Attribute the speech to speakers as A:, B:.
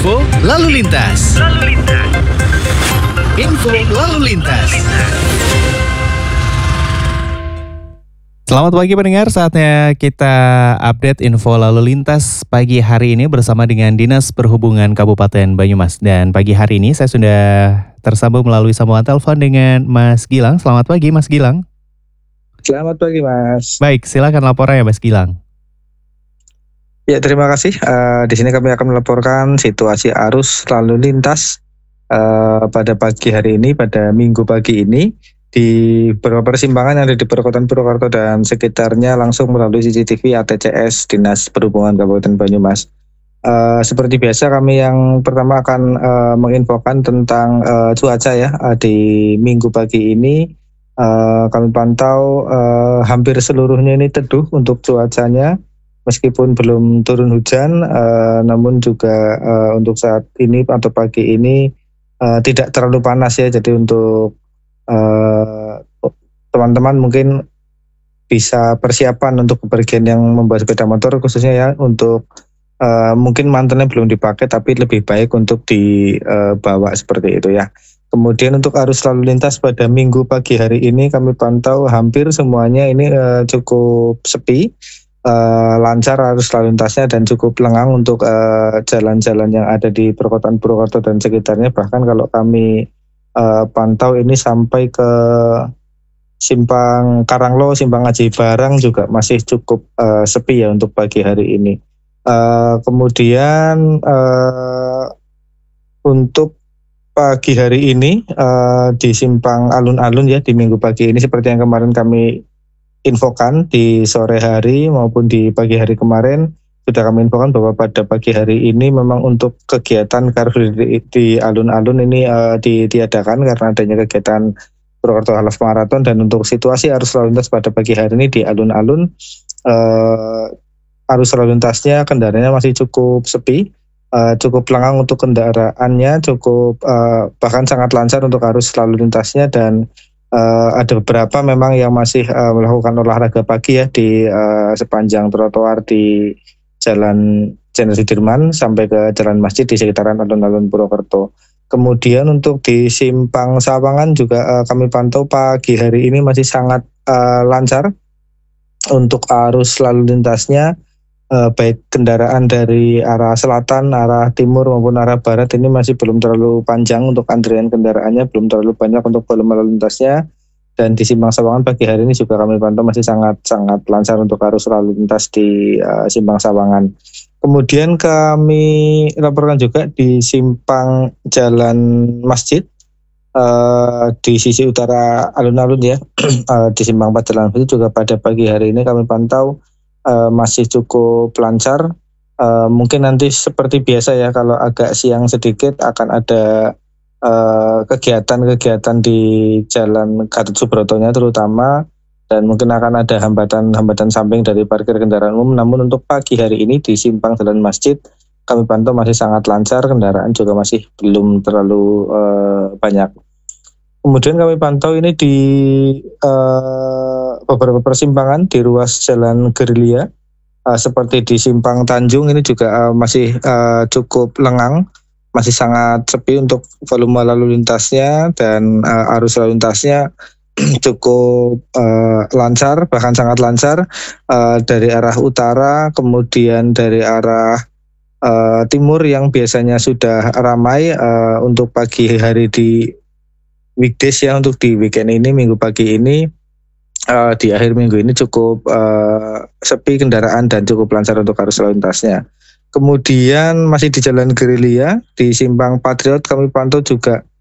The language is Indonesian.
A: Info lalu lintas. Info lalu lintas.
B: Selamat pagi pendengar, saatnya kita update info lalu lintas pagi hari ini bersama dengan Dinas Perhubungan Kabupaten Banyumas. Dan pagi hari ini saya sudah tersambung melalui sambungan telepon dengan Mas Gilang. Selamat pagi Mas Gilang.
C: Selamat pagi Mas.
B: Baik, silakan laporannya Mas Gilang.
C: Ya, terima kasih. Di sini kami akan melaporkan situasi arus lalu lintas pada pagi hari ini, pada Minggu pagi ini di beberapa persimpangan yang ada di perkotaan Purwokerto dan sekitarnya langsung melalui CCTV ATCS Dinas Perhubungan Kabupaten Banyumas. Seperti biasa kami yang pertama akan menginfokan tentang cuaca ya. Di Minggu pagi ini kami pantau hampir seluruhnya ini teduh untuk cuacanya. Meskipun belum turun hujan, namun juga untuk saat ini atau pagi ini tidak terlalu panas ya. Jadi untuk teman-teman mungkin bisa persiapan untuk kepergian yang membawa sepeda motor, khususnya ya untuk mungkin mantelnya belum dipakai tapi lebih baik untuk dibawa seperti itu ya. Kemudian untuk arus lalu lintas pada Minggu pagi hari ini kami pantau hampir semuanya ini cukup sepi. Lancar arus lalu lintasnya dan cukup lengang untuk jalan-jalan yang ada di perkotaan Purwokerto dan sekitarnya. Bahkan kalau kami pantau ini sampai ke Simpang Karanglo, Simpang Aji Barang juga masih cukup sepi ya untuk pagi hari ini. Kemudian untuk pagi hari ini di Simpang Alun-Alun ya di Minggu pagi ini seperti yang kemarin kami infokan di sore hari maupun di pagi hari kemarin sudah kami infokan bahwa pada pagi hari ini memang untuk kegiatan Car Free Day di alun-alun ini ditiadakan karena adanya kegiatan Purwokerto Half Marathon. Dan untuk situasi arus lalu lintas pada pagi hari ini di alun-alun arus lalu lintasnya kendaraannya masih cukup sepi, cukup lengang untuk kendaraannya, cukup bahkan sangat lancar untuk arus lalu lintasnya. Dan ada beberapa memang yang masih melakukan olahraga pagi ya di sepanjang trotoar di Jalan Jenderal Sudirman sampai ke Jalan Masjid di sekitaran alun-alun Purwokerto. Kemudian untuk di Simpang Sawangan juga kami pantau pagi hari ini masih sangat lancar untuk arus lalu lintasnya, baik kendaraan dari arah selatan, arah timur maupun arah barat ini masih belum terlalu panjang untuk antrian kendaraannya, belum terlalu banyak untuk volume lalu lintasnya. Dan di Simpang Sawangan pagi hari ini juga kami pantau masih sangat lancar untuk arus lalu lintas di Simpang Sawangan. Kemudian kami laporkan juga di Simpang Jalan Masjid di sisi utara alun-alun ya, di Simpang Jalan Masjid juga pada pagi hari ini kami pantau masih cukup lancar. Mungkin nanti seperti biasa ya, kalau agak siang sedikit akan ada kegiatan-kegiatan di Jalan Gatot Subrotonya terutama, dan mungkin akan ada hambatan samping dari parkir kendaraan umum. Namun untuk pagi hari ini di Simpang Jalan Masjid kami pantau masih sangat lancar, kendaraan juga masih belum terlalu banyak. Kemudian kami pantau ini di beberapa persimpangan di ruas Jalan Gerilya, seperti di Simpang Tanjung ini juga masih cukup lengang, masih sangat sepi untuk volume lalu lintasnya, dan arus lalu lintasnya cukup lancar, bahkan sangat lancar dari arah utara, kemudian dari arah timur yang biasanya sudah ramai untuk pagi hari di weekdays ya. Untuk di weekend ini, Minggu pagi ini, di akhir minggu ini cukup sepi kendaraan dan cukup lancar untuk arus lalu lintasnya. Kemudian masih di Jalan Gerilya di Simpang Patriot kami pantau juga